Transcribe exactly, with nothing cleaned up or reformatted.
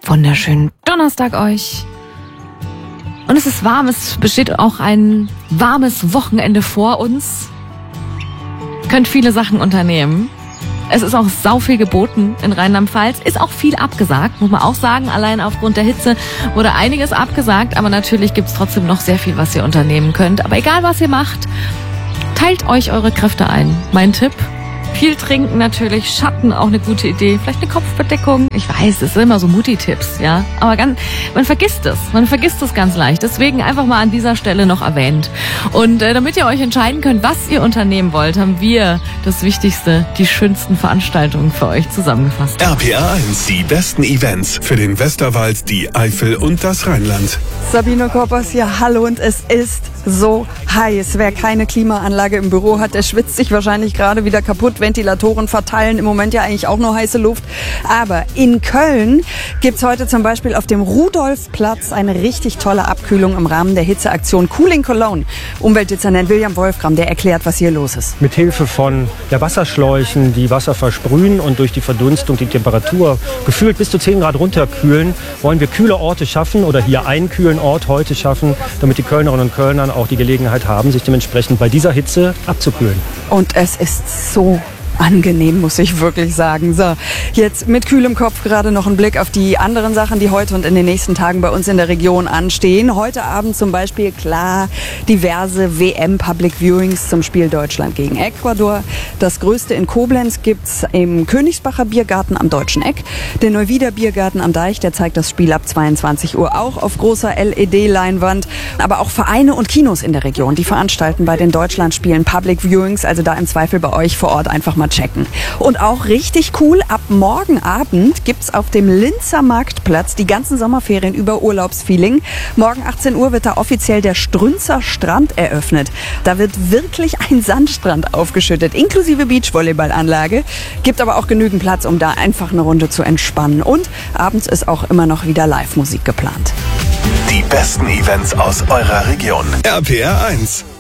wunderschönen Donnerstag euch. Und es ist warm, es besteht auch ein warmes Wochenende vor uns. Ihr könnt viele Sachen unternehmen. Es ist auch sau viel geboten in Rheinland-Pfalz. Ist auch viel abgesagt, muss man auch sagen. Allein aufgrund der Hitze wurde einiges abgesagt. Aber natürlich gibt es trotzdem noch sehr viel, was ihr unternehmen könnt. Aber egal, was ihr macht, teilt euch eure Kräfte ein. Mein Tipp: viel trinken natürlich, Schatten auch eine gute Idee, vielleicht eine Kopfbedeckung. Ich weiß, es sind immer so Mutti-Tipps, ja, aber ganz, man vergisst es, man vergisst es ganz leicht. Deswegen einfach mal an dieser Stelle noch erwähnt. Und äh, damit ihr euch entscheiden könnt, was ihr unternehmen wollt, haben wir das Wichtigste, die schönsten Veranstaltungen für euch zusammengefasst. R P R eins, die besten Events für den Westerwald, die Eifel und das Rheinland. Sabine Koppers hier, hallo, und es ist so heiß. Wer keine Klimaanlage im Büro hat, der schwitzt sich wahrscheinlich gerade wieder kaputt. Ventilatoren verteilen im Moment ja eigentlich auch nur heiße Luft. Aber in Köln gibt's heute zum Beispiel auf dem Rudolfplatz eine richtig tolle Abkühlung im Rahmen der Hitzeaktion Cooling Cologne. Umweltdezernent William Wolfgram, der erklärt, was hier los ist. Mit Hilfe von ja, Wasserschläuchen, die Wasser versprühen und durch die Verdunstung die Temperatur gefühlt bis zu zehn Grad runterkühlen, wollen wir kühle Orte schaffen oder hier einen kühlen Ort heute schaffen, damit die Kölnerinnen und Kölner auch die Gelegenheit haben, sich dementsprechend bei dieser Hitze abzukühlen. Und es ist so angenehm, muss ich wirklich sagen. So, jetzt mit kühlem Kopf gerade noch ein Blick auf die anderen Sachen, die heute und in den nächsten Tagen bei uns in der Region anstehen. Heute Abend zum Beispiel, klar, diverse W M-Public Viewings zum Spiel Deutschland gegen Ecuador. Das größte in Koblenz gibt's im Königsbacher Biergarten am Deutschen Eck. Der Neuwieder Biergarten am Deich, der zeigt das Spiel ab zweiundzwanzig Uhr auch auf großer L E D-Leinwand. Aber auch Vereine und Kinos in der Region, die veranstalten bei den Deutschlandspielen Public Viewings, also da im Zweifel bei euch vor Ort einfach mal checken. Und auch richtig cool, ab morgen Abend gibt's auf dem Linzer Marktplatz die ganzen Sommerferien über Urlaubsfeeling. Morgen achtzehn Uhr wird da offiziell der Strünzer Strand eröffnet. Da wird wirklich ein Sandstrand aufgeschüttet, inklusive Beachvolleyballanlage. Gibt aber auch genügend Platz, um da einfach eine Runde zu entspannen. Und abends ist auch immer noch wieder Live-Musik geplant. Die besten Events aus eurer Region. R P R eins.